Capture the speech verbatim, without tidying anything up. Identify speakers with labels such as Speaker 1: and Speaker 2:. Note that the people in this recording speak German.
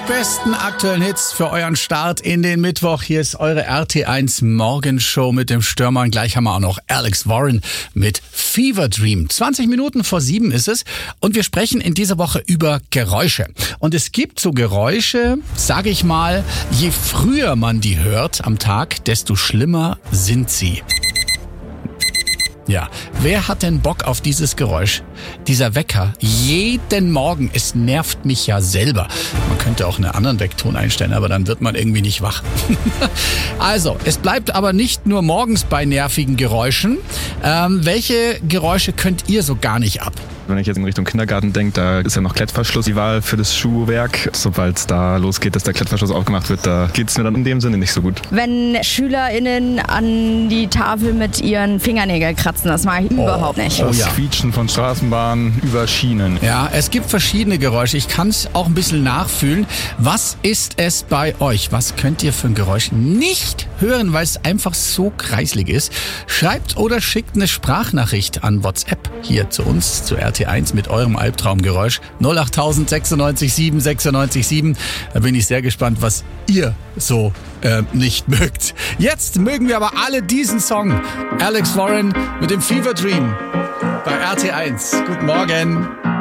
Speaker 1: besten aktuellen Hits für euren Start in den Mittwoch. Hier ist eure R T eins Morgenshow mit dem Stürmer. Und gleich haben wir auch noch Alex Warren mit Fever Dream. zwanzig Minuten vor sieben ist es. Und wir sprechen in dieser Woche über Geräusche. Und es gibt so Geräusche, sage ich mal, je früher man die hört am Tag, desto schlimmer sind sie. Ja, wer hat denn Bock auf dieses Geräusch? Dieser Wecker, jeden Morgen, es nervt mich ja selber. Man könnte auch einen anderen Weckton einstellen, aber dann wird man irgendwie nicht wach. Also, es bleibt aber nicht nur morgens bei nervigen Geräuschen. Ähm, welche Geräusche könnt ihr so gar nicht ab?
Speaker 2: Wenn ich jetzt in Richtung Kindergarten denke, da ist ja noch Klettverschluss die Wahl für das Schuhwerk. Sobald es da losgeht, dass der Klettverschluss aufgemacht wird, da geht es mir dann in dem Sinne nicht so gut.
Speaker 3: Wenn SchülerInnen an die Tafel mit ihren Fingernägeln kratzen, das mag ich oh. überhaupt nicht.
Speaker 2: Das
Speaker 1: oh, ja.
Speaker 2: Quietschen von Straßenbahnen über Schienen.
Speaker 1: Ja, es gibt verschiedene Geräusche. Ich kann es auch ein bisschen nachfühlen. Was ist es bei euch? Was könnt ihr für ein Geräusch nicht hören, weil es einfach so kreislig ist? Schreibt oder schickt eine Sprachnachricht an WhatsApp hier zu uns, zu R T eins mit eurem Albtraumgeräusch. null acht tausend sechsundneunzig sieben sechsundneunzig sieben. Da bin ich sehr gespannt, was ihr so äh, nicht mögt. Jetzt mögen wir aber alle diesen Song. Alex Warren mit dem Fever Dream bei R T eins. Guten Morgen.